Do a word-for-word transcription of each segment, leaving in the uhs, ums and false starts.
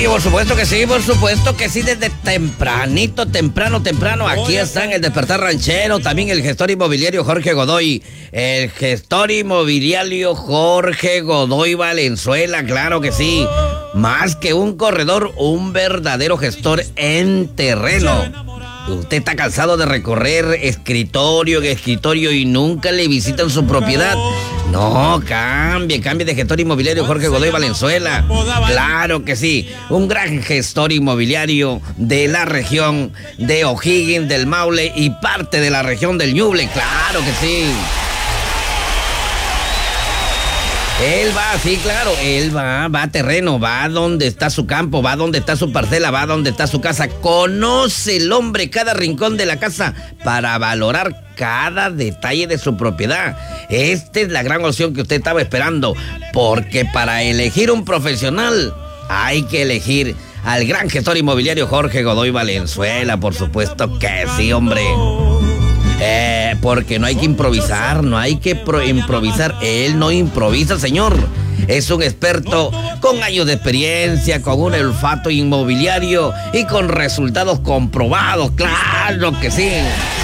Oye, por supuesto que sí, por supuesto que sí, desde tempranito, temprano, temprano, aquí están el Despertar Ranchero, también el gestor inmobiliario Jorge Godoy, el gestor inmobiliario Jorge Godoy Valenzuela, claro que sí, más que un corredor, un verdadero gestor en terreno. Usted está cansado de recorrer escritorio en escritorio y nunca le visitan su propiedad. No, cambie, cambie de gestor inmobiliario Jorge Godoy Valenzuela. Claro que sí, un gran gestor inmobiliario de la región de O'Higgins, del Maule y parte de la región del Ñuble. Claro que sí. Él va, sí, claro, él va, va a terreno, va a donde está su campo, va a donde está su parcela, va a donde está su casa. Conoce el hombre cada rincón de la casa para valorar cada detalle de su propiedad. Esta es la gran opción que usted estaba esperando, porque para elegir un profesional hay que elegir al gran gestor inmobiliario Jorge Godoy Valenzuela, por supuesto que sí, hombre. Eh, porque no hay que improvisar, no hay que pro- improvisar. Él no improvisa, señor. Es un experto con años de experiencia, con un olfato inmobiliario y con resultados comprobados. Claro que sí.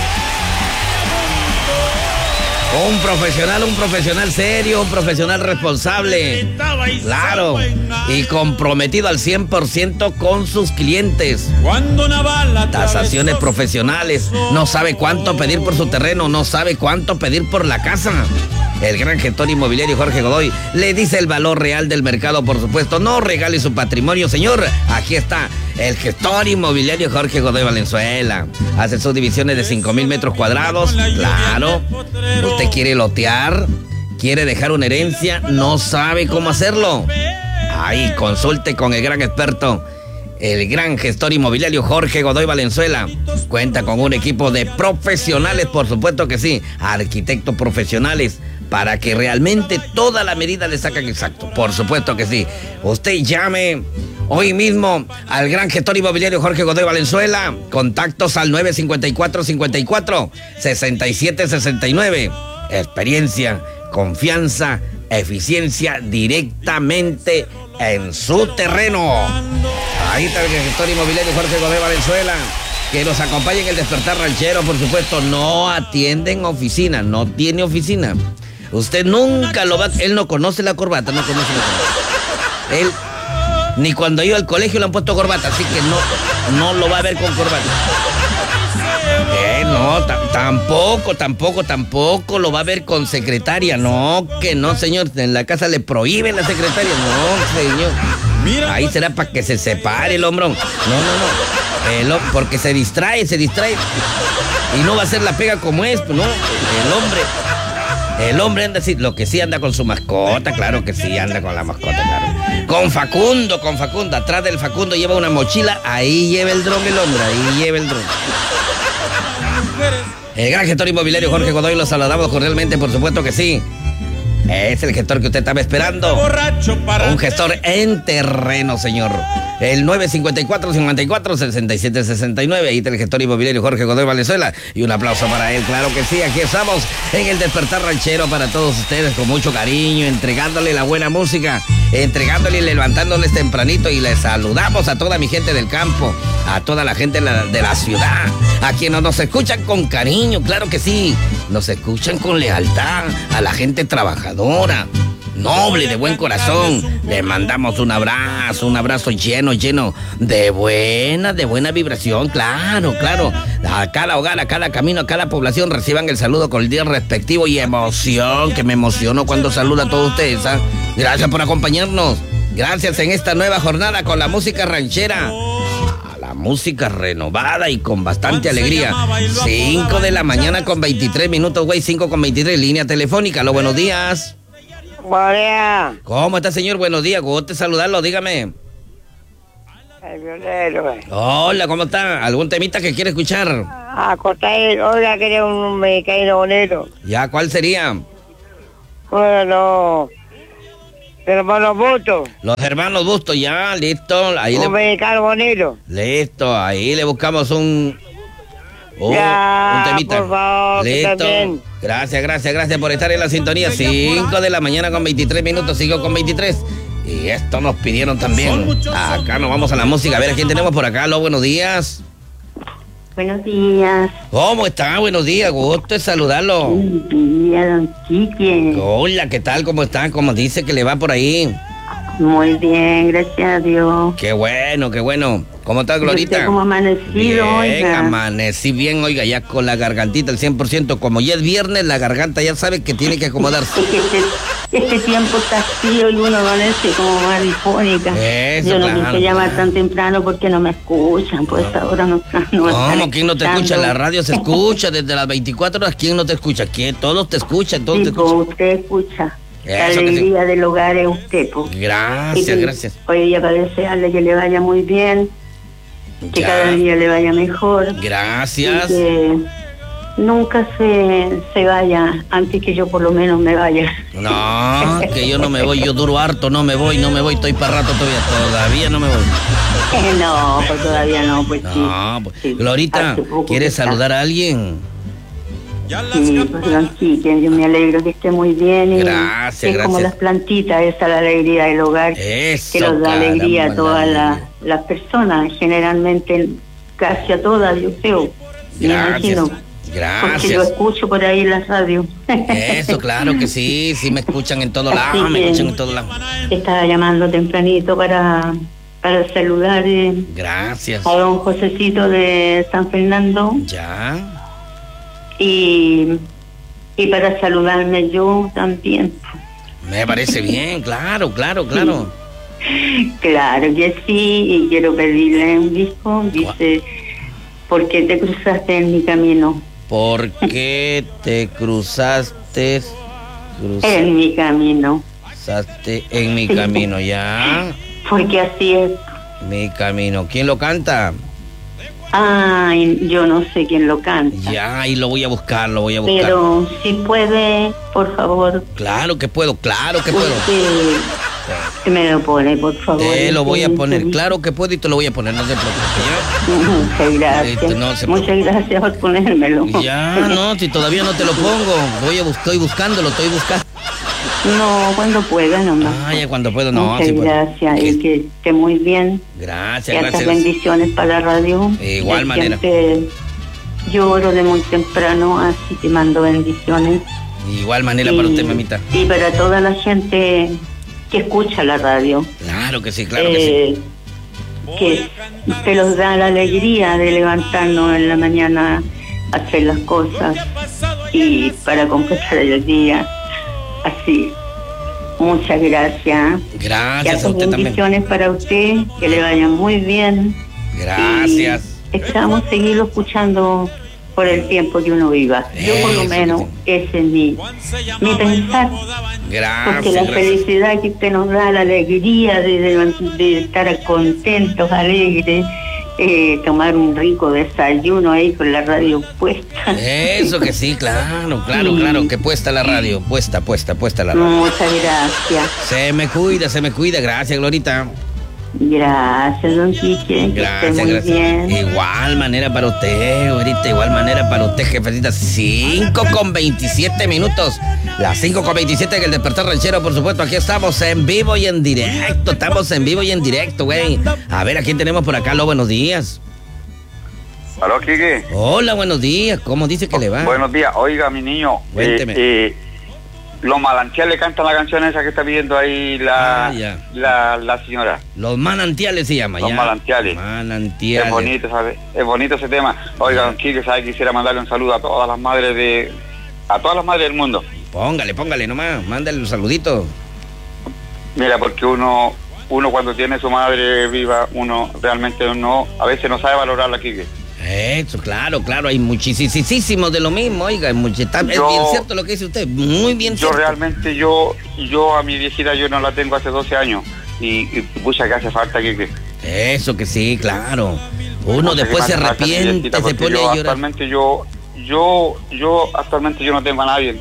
Un profesional, un profesional serio, un profesional responsable. Claro. Y comprometido al cien por ciento con sus clientes. Tasaciones profesionales. No sabe cuánto pedir por su terreno, no sabe cuánto pedir por la casa. El gran gestor inmobiliario Jorge Godoy le dice el valor real del mercado, por supuesto. No regale su patrimonio, señor. Aquí está el gestor inmobiliario Jorge Godoy Valenzuela. Hace subdivisiones de cinco mil metros cuadrados. Claro. ¿Usted quiere lotear? ¿Quiere dejar una herencia? ¿No sabe cómo hacerlo? Ahí, consulte con el gran experto, el gran gestor inmobiliario Jorge Godoy Valenzuela. Cuenta con un equipo de profesionales, por supuesto que sí, arquitectos profesionales, para que realmente toda la medida le sacan exacto. Por supuesto que sí. Usted llame hoy mismo al gran gestor inmobiliario Jorge Godoy Valenzuela. Contactos al nueve cinco cuatro, cinco cuatro, seis siete seis nueve. Experiencia, confianza, eficiencia directamente en su terreno. Ahí está el gestor inmobiliario Jorge Godoy Valenzuela, que nos acompaña en el Despertar Ranchero, por supuesto. No atienden oficina, no tiene oficina. Usted nunca lo va a... Él no conoce la corbata, no conoce la corbata. Él, ni cuando iba al colegio le han puesto corbata, así que no, no lo va a ver con corbata. Eh, no, t- tampoco, tampoco, tampoco lo va a ver con secretaria. No, que no, señor. En la casa le prohíben la secretaria. No, señor. Ahí será para que se separe el hombrón. No, no, no. El, porque se distrae, se distrae. Y no va a hacer la pega como es, ¿no? El hombre. El hombre anda así, lo que sí anda con su mascota, claro que sí anda con la mascota, claro. Con Facundo, con Facundo, atrás del Facundo lleva una mochila, ahí lleva el dron el hombre, ahí lleva el dron. El gran gestor inmobiliario Jorge Godoy, lo saludamos cordialmente, por supuesto que sí. Es el gestor que usted estaba esperando. Un gestor en terreno, señor. El nueve cinco cuatro, cinco cuatro, seis siete seis nueve. Ahí está el gestor inmobiliario Jorge Godoy Valenzuela. Y un aplauso para él, claro que sí. Aquí estamos en el Despertar Ranchero para todos ustedes con mucho cariño, entregándole la buena música, entregándole y levantándoles tempranito. Y les saludamos a toda mi gente del campo, a toda la gente de la, de la ciudad, a quienes nos escuchan con cariño, claro que sí. Nos escuchan con lealtad, a la gente trabajadora, noble, de buen corazón. Le mandamos un abrazo, un abrazo lleno, lleno de buena, de buena vibración, claro, claro. A cada hogar, a cada camino, a cada población reciban el saludo con el día respectivo y emoción, que me emociono cuando saluda a todos ustedes, ¿eh? Gracias por acompañarnos. Gracias en esta nueva jornada con la música ranchera. La música renovada y con bastante alegría. cinco de la mañana con veintitrés minutos, güey, cinco con veintitrés, línea telefónica. Aló, buenos días. Buenos días. ¿Cómo está, señor? Buenos días, gusto saludarlo, dígame. El violero, güey. Hola, ¿cómo está? ¿Algún temita que quiere escuchar? Ah, Cortair, oiga, quería un mexicano bonito. Ya, ¿cuál sería? Bueno, hermano Bustos. Los hermanos Bustos, ya, listo. Ahí Un le... mexicano bonito. Listo, ahí le buscamos un... un, Ya, un temita. por favor, que Listo. también. Gracias, gracias, gracias por estar en la sintonía. cinco de la mañana con veintitrés minutos, sigo con veintitrés. Y esto nos pidieron también. Acá nos vamos a la música. A ver, ¿a quién tenemos por acá? Aló, buenos días. Buenos días. ¿Cómo está? Buenos días, gusto de saludarlo. Buenos días, don Quique. Hola, ¿qué tal? ¿Cómo está? ¿Cómo dice que le va por ahí? Muy bien, gracias a Dios. Qué bueno, qué bueno. ¿Cómo está, Glorita? ¿Cómo amanecido, bien, oiga? Amanecí bien, oiga, ya con la gargantita al cien por ciento. Como ya es viernes, la garganta ya sabe que tiene que acomodarse. Es que este, este tiempo está frío y uno amanece como marifónica. Eso, Yo no claro, quise llamar claro. tan temprano porque no me escuchan, pues ahora no, no me están ¿Cómo? ¿Quién no te escuchando. escucha? La radio se escucha desde las veinticuatro horas. ¿Quién no te escucha? ¿Quién? Todos te escuchan, todos te Sí, pues, escuchan. usted escucha. La Eso que sí. alegría del hogar es usted, pues. Gracias, Y, gracias. Hoy día para desearle que le vaya muy bien, que Ya. cada día le vaya mejor. Gracias. Y que nunca se, se vaya antes que yo por lo menos me vaya. No, que yo no me voy, yo duro harto, no me voy, no me voy, estoy para rato todavía, todavía no me voy. No, pues todavía no, pues sí. No, pues, Sí, Glorita, hace poco ¿quieres que está. saludar a alguien? Sí, pues don Quique, yo me alegro que esté muy bien. Y Gracias, que es como gracias. las plantitas, esa es la alegría del hogar. Eso, que nos da alegría a caramba, todas la las, alegría. las personas, generalmente casi a todas, yo creo. Me Gracias, imagino. Porque yo gracias. escucho por ahí la radio. Eso, claro que sí, sí me escuchan en todos lados, Así me que- escuchan en todos lados. Estaba llamando tempranito para, para saludar eh, Gracias. a don Josecito de San Fernando Ya, y, y para saludarme yo también. me parece bien, claro, claro, claro. Claro que sí, y quiero pedirle un disco. Dice, ¿por qué te cruzaste en mi camino? ¿Por qué te cruzaste, En mi camino. cruzaste en mi camino? Ya, Porque así es. mi camino. ¿Quién lo canta? Ay, yo no sé quién lo canta. Ya, ahí lo voy a buscar, lo voy a buscar. Pero si puede, por favor, Claro que puedo, claro que puedo. usted me lo pone, por favor. Te lo voy a Ese poner, disco. claro que puedo y te lo voy a poner, no te preocupes, Muchas gracias. Listo, no se Muchas gracias por ponérmelo. ¿ya? Ya, no, si todavía no te lo pongo, voy a bus- estoy buscándolo, estoy buscando. No, cuando pueda nomás. Ah, ya cuando puedo, no, Muchas sí puedo. gracias. Que- Y que esté muy bien. Gracias, Y hartas gracias. bendiciones para la radio. De igual Yo manera. siempre lloro de muy temprano, así que mando bendiciones. De igual manera para usted, mamita. Y para toda la gente que escucha la radio. Claro que sí, claro que sí. eh, que que los da la alegría de levantarnos en la mañana a hacer las cosas y para completar el día. Así, muchas gracias. Y Gracias a hartas usted también. bendiciones para usted, que le vaya muy bien. Gracias. Y esperamos seguirlo escuchando por el tiempo que uno viva. Yo por lo Eso, menos, ese es mi, mi pensar. Porque Gracias, la gracias. felicidad que usted nos da, la alegría de, de- de estar contentos, alegres, eh, tomar un rico desayuno ahí con la radio puesta. Eso que sí, claro, claro, Sí. claro, que puesta la radio, puesta, puesta, puesta la radio. Muchas gracias. Se me cuida, se me cuida, gracias, Glorita. Gracias, don Quique. Que esté Gracias, muy gracias. bien. Igual manera para usted, ahorita, igual manera para usted, jefecita. cinco con veintisiete minutos. Las cinco con veintisiete en el Despertar Ranchero, por supuesto. Aquí estamos en vivo y en directo. Estamos en vivo y en directo, güey. A ver, ¿a quién tenemos por acá? Aló, buenos días. Aló, Quique. Hola, buenos días. ¿Cómo dice que le va? Buenos días. Oiga, mi niño. Cuénteme. Eh, eh, los Malantiales cantan la canción esa que está pidiendo ahí la, Ah, ya. la, la señora. Los manantiales se llama, Los ya. Manantiales. Manantiales. Es bonito, ¿sabe? Es bonito ese tema. Oiga, don Quique, ¿sabe? Quisiera mandarle un saludo a todas las madres de... A todas las madres del mundo. Póngale, póngale nomás. Mándale un saludito. Mira, porque uno uno cuando tiene su madre viva, uno realmente no... A veces no sabe valorarla, Quique. Eso, claro, claro, hay muchísimos de lo mismo, oiga, much- está- es Yo- bien cierto lo que dice usted, muy bien Yo cierto. realmente, yo yo a mi viejita yo no la tengo hace doce años. Y, y pucha que hace falta, Quique. Eso que sí, claro. Uno Pucha, después que se me hace falta mi arrepiente, viejita, se porque pone yo a llorar. actualmente yo, yo, yo actualmente yo no tengo a nadie.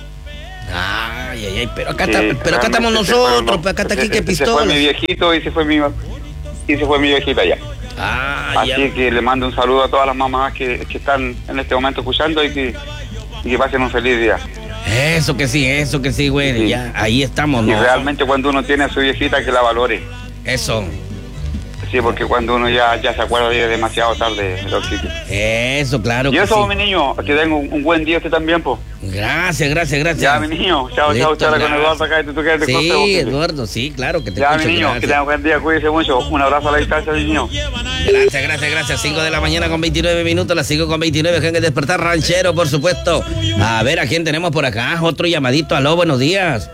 Ay, ay, ay, pero acá, Sí, está- pero acá estamos realmente se nosotros, fueron, pues acá está se- Quique se- Se Pistolas. fue mi viejito y se fue mi y se fue mi viejita ya. Ah, Así ya. que le mando un saludo a todas las mamás que, que están en este momento escuchando y que, y que pasen un feliz día. Eso que sí, eso que sí, güey. Sí. Ya, ahí estamos, ¿no? Y realmente cuando uno tiene a su viejita, que la valore. Eso. Sí, porque cuando uno ya, ya se acuerda de demasiado tarde de los sitios. Eso, claro. Y que eso, sí. mi niño, que tenga un, un buen día usted también, pues. Gracias, gracias, gracias. Ya, mi niño. Chao, chao, chao, con Eduardo acá. ¿Tú quieres sí, de Eduardo, sí, claro que te ya, escucho. Mi niño, gracias. Que tenga un buen día, cuídese mucho. Un abrazo a la distancia, mi niño. Gracias, gracias, gracias. cinco de la mañana con veintinueve minutos, las cinco con veintinueve, que despertar ranchero, por supuesto. A ver, ¿a quién tenemos por acá? Otro llamadito. Aló, buenos días.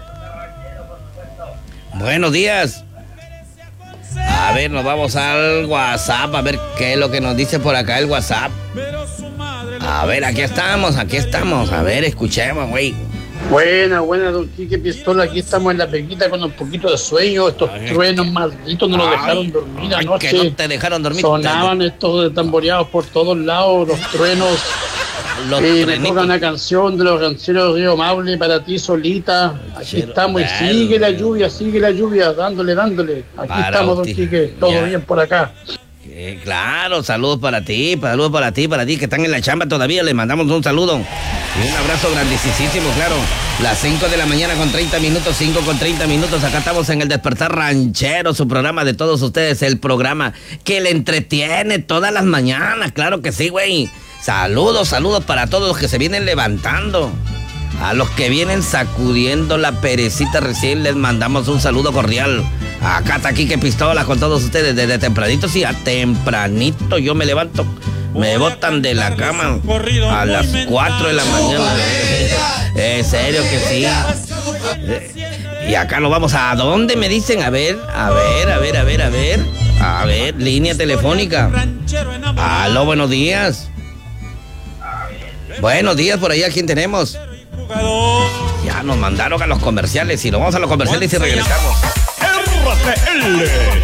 Buenos días. A ver, nos vamos al WhatsApp, a ver qué es lo que nos dice por acá el WhatsApp. A ver, aquí estamos, aquí estamos. A ver, escuchemos, güey. Buena, buena, don Quique Pistola. Aquí estamos en la pequita con un poquito de sueño. Estos ay, truenos malditos no nos dejaron dormir anoche. Que no te dejaron dormir. Sonaban estos tamboreados por todos lados, los truenos. Los y me toca una canción de los rancheros Río Maule para ti solita. Aquí estamos y sigue la lluvia, sigue la lluvia, dándole, dándole. Aquí para estamos, don Quique, todo ya. Bien por acá. Eh, claro, saludos para ti, saludos para ti, para ti que están en la chamba todavía, les mandamos un saludo y un abrazo grandísimo, claro. Las cinco de la mañana con treinta minutos, cinco con treinta minutos, acá estamos en el Despertar Ranchero, su programa de todos ustedes, el programa que le entretiene todas las mañanas, claro que sí, güey. Saludos, saludos para todos los que se vienen levantando. A los que vienen sacudiendo la perecita recién les mandamos un saludo cordial. Acá está Quique Pistola con todos ustedes desde tempranito, sí, a tempranito yo me levanto. Me botan de la cama a las cuatro de la mañana. En serio que sí. Y acá nos vamos a dónde me dicen, a ver, a ver, a ver, a ver, a ver. A ver, línea telefónica. Aló, buenos días. Buenos días, por ahí a quién tenemos. Ya nos mandaron a los comerciales y nos vamos a los comerciales y regresamos. R T L